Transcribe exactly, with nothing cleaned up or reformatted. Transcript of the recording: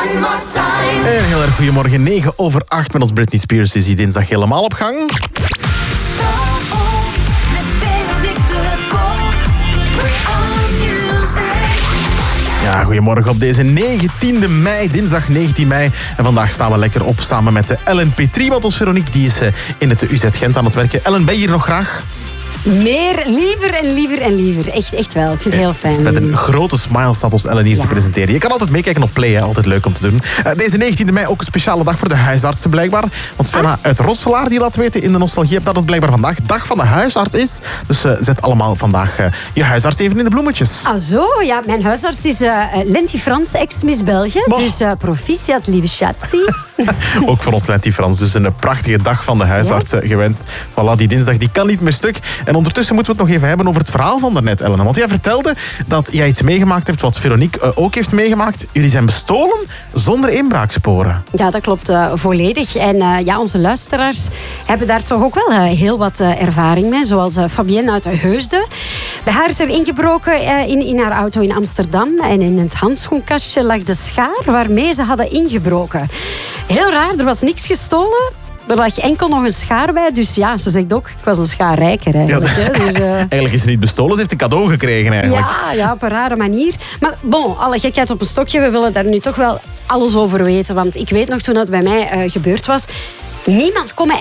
one more time. Een heel erg goedemorgen, negen over acht met ons Britney Spears is die dinsdag helemaal op gang. Sta op met Veronique de Kok. Bring on music. Ja, goedemorgen op deze negentiende mei, dinsdag negentien mei. En vandaag staan we lekker op samen met de Ellen Petrie, want ons Veronique die is in het U Z Gent aan het werken. Ellen, ben je hier nog graag? Meer, liever en liever en liever. Echt, echt wel. Ik vind het heel fijn. Het is met een grote smile staat ons Ellen hier Ja. te presenteren. Je kan altijd meekijken op Play, hè. Altijd leuk om te doen. Uh, deze negentiende mei ook een speciale dag voor de huisartsen blijkbaar. Want Fenna Ah. uit Rosselaar die laat weten in de Nostalgie dat het blijkbaar vandaag dag van de huisarts is. Dus uh, zet allemaal vandaag uh, je huisarts even in de bloemetjes. Ah zo, ja. Mijn huisarts is uh, Lenti Frans, ex-Miss België. Boah. Dus uh, proficiat, lieve Schatzi. Ook voor ons Lenti Frans. Dus een prachtige dag van de huisarts uh, gewenst. Voilà, die dinsdag die kan niet meer stuk. En ondertussen moeten we het nog even hebben over het verhaal van daarnet, Ellen. Want jij vertelde dat jij iets meegemaakt hebt wat Veronique uh, ook heeft meegemaakt. Jullie zijn bestolen zonder inbraaksporen. Ja, dat klopt uh, volledig. En uh, ja, onze luisteraars hebben daar toch ook wel uh, heel wat uh, ervaring mee. Zoals uh, Fabienne uit Heusden. Bij haar is er ingebroken uh, in, in haar auto in Amsterdam. En in het handschoenkastje lag de schaar waarmee ze hadden ingebroken. Heel raar, er was niks gestolen. Er lag enkel nog een schaar bij. Dus ja, ze zegt ook, ik was een schaarrijker eigenlijk. Ja, hè. Dus, uh, Eigenlijk is ze niet bestolen, ze heeft een cadeau gekregen eigenlijk. Ja, ja, op een rare manier. Maar bon, alle gekheid op een stokje. We willen daar nu toch wel alles over weten. Want ik weet nog toen dat bij mij uh, gebeurd was. Niemand kon mij